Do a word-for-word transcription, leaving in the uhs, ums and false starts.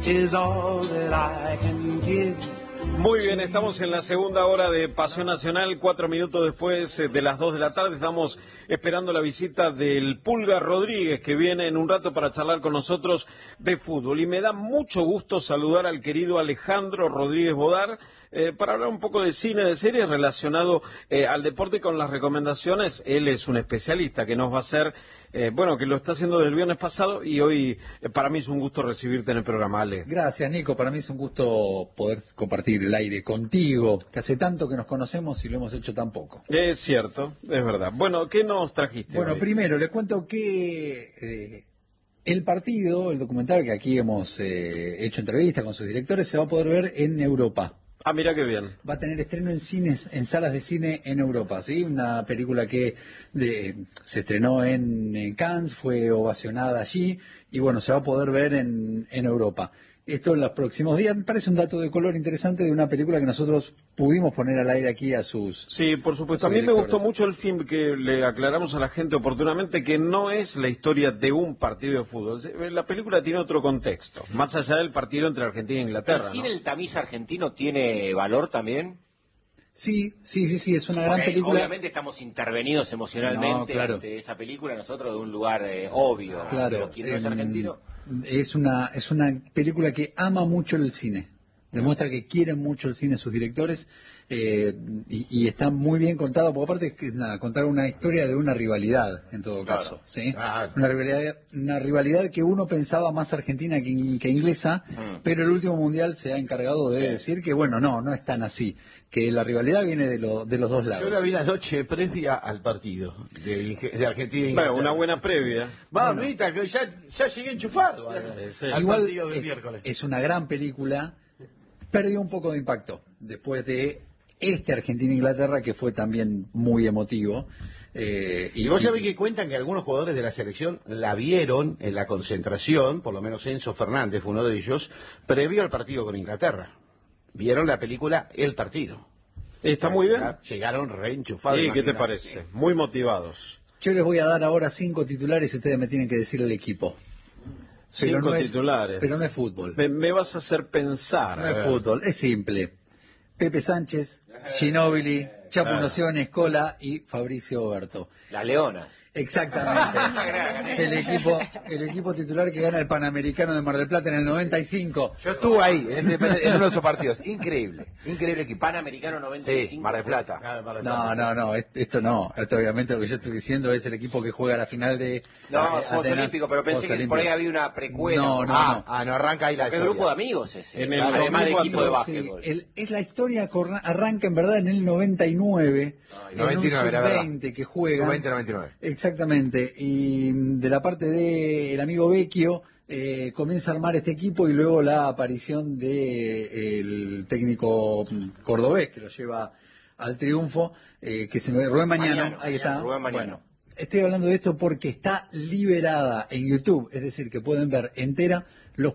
is all that I can give. Muy bien, estamos en la segunda hora de Pasión Nacional, cuatro minutos después de las dos de la tarde. Estamos esperando la visita del Pulga Rodríguez, que viene en un rato para charlar con nosotros de fútbol. Y me da mucho gusto saludar al querido Alejandro Rodríguez Bodar, eh, para hablar un poco de cine, de series relacionado eh, al deporte con las recomendaciones. Él es un especialista que nos va a hacer, eh, bueno, que lo está haciendo desde el viernes pasado y hoy eh, para mí es un gusto recibirte en el programa, Ale. Gracias, Nico. Para mí es un gusto poder compartir el aire contigo, que hace tanto que nos conocemos y lo hemos hecho tan poco. Es cierto, es verdad. Bueno, ¿qué nos trajiste Bueno, hoy? primero les cuento que eh, el partido, el documental que aquí hemos eh, hecho entrevista con sus directores, se va a poder ver en Europa. Ah, mira qué bien. Va a tener estreno en cines, en salas de cine en Europa, ¿sí? Una película que de, se estrenó en, en Cannes, fue ovacionada allí y bueno, se va a poder ver en, en Europa. Esto en los próximos días. Me parece un dato de color interesante de una película que nosotros pudimos poner al aire aquí a sus... Sí, por supuesto. A mí me gustó mucho el film, que le aclaramos a la gente oportunamente que no es la historia de un partido de fútbol. La película tiene otro contexto, más allá del partido entre Argentina e Inglaterra. ¿El cine, ¿no? el tamiz argentino tiene valor también? Sí, sí, sí, sí, es una gran Porque película. Obviamente estamos intervenidos emocionalmente No, claro. ante esa película, nosotros de un lugar eh, obvio. Claro. Pero quien no es em, argentino... Es una, es una película que ama mucho el cine. Demuestra que quieren mucho el cine sus directores, eh, y, y está muy bien contado, porque aparte es que nada, contar una historia de una rivalidad, en todo caso, Claro. ¿sí? Claro. Una rivalidad, una rivalidad que uno pensaba más argentina que, que inglesa, Mm. pero el último mundial se ha encargado de Sí. decir que bueno, no, no es tan así, que la rivalidad viene de, lo, de los dos lados. Yo la vi la noche previa al partido de, Inge- de Argentina y Bueno, Inglaterra. una buena previa. Mamita, que ya, ya llegué enchufado. Eh, sí. Al Igual partido del es, miércoles. es una gran película, perdió un poco de impacto después de este Argentina-Inglaterra que fue también muy emotivo. Eh, Y vos sabés que cuentan que algunos jugadores de la selección la vieron en la concentración, por lo menos Enzo Fernández fue uno de ellos, previo al partido con Inglaterra. Vieron la película El Partido. Está muy bien. Llegaron reenchufados. ¿Y qué te imagínate. parece? Muy motivados. Yo les voy a dar ahora cinco titulares y ustedes me tienen que decir el equipo. Pero Cinco no es- titulares. pero no es fútbol. Me, me vas a hacer pensar. No a es ver. fútbol, es simple. Pepe Sánchez, Ginóbili, Chapu Claro. Noción, Escola y Fabricio Oberto. Las leonas. Exactamente. Es el equipo, el equipo titular que gana el Panamericano de Mar del Plata en el noventa y cinco. Yo estuve ahí, en, ese- en uno de esos partidos. Increíble, increíble equipo. Panamericano noventa y cinco. Sí, Mar del Plata. Ah, para- No, no, no, est- esto no. Esto obviamente lo que yo estoy diciendo es el equipo que juega la final de No, eh, Juegos Atenas- Olímpicos, pero pensé Juegos que por ahí Olímpicos. había una precuela. No, no, ah, no. ah, no arranca ahí la Qué historia. grupo de amigos ese. En el Además de dos mil equipo de cuatro, Sí, básquetbol. el- es la historia que orra- arranca en verdad en el noventa y nueve, Ay, en noventa y nueve, un la verdad. sub veinte que juega. sub veinte noventa y nueve. Exactamente, y mm, de la parte del amigo Vecchio eh, comienza a armar este equipo y luego la aparición del técnico mm, cordobés que lo lleva al triunfo, eh, que se me Rubén Mañano, Mañano, ahí Mañano, está. Rubén Mañano. Bueno, estoy hablando de esto porque está liberada en YouTube, es decir, que pueden ver entera los